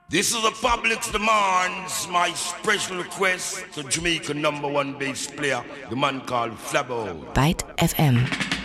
This is the public's demands, my special request to Jamaica #1 bass player, the man called Flabo. Byte FM.